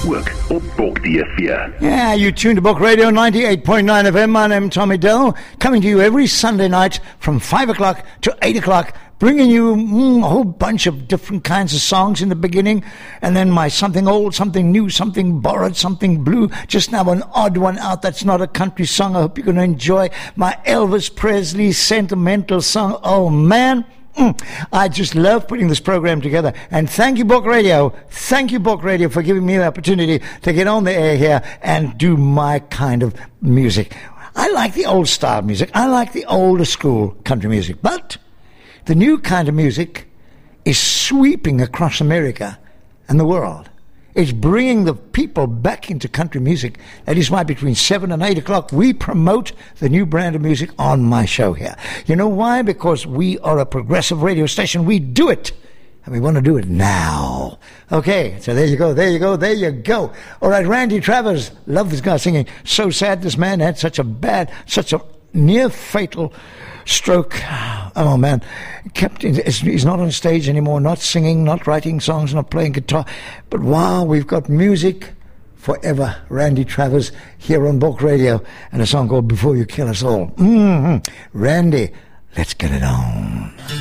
ook op Bok DV. Yeah, you tuned to Bok Radio 98.9 FM. My name's Tommy Dell, coming to you every Sunday night from 5 o'clock to 8 o'clock, bringing you a whole bunch of different kinds of songs in the beginning, and then my something old, something new, something borrowed, something blue. Just now an odd one out that's not a country song. I hope you're going to enjoy my Elvis Presley sentimental song. Oh, man. I just love putting this program together. And thank you, Bok Radio. Thank you, Bok Radio, for giving me the opportunity to get on the air here and do my kind of music. I like the old style music. I like the older school country music. But the new kind of music is sweeping across America and the world. It's bringing the people back into country music. That is why between 7 and 8 o'clock we promote the new brand of music on my show here. You know why? Because we are a progressive radio station. We do it. And we want to do it now. Okay, so there you go, there you go, there you go. All right, Randy Travers. Love this guy singing. So sad this man had such a near fatal stroke. Oh man, he's not on stage anymore, not singing, not writing songs, not playing guitar. But wow, we've got music forever. Randy Travers here on Bok Radio, and a song called Before You Kill Us All. Randy, let's get it on.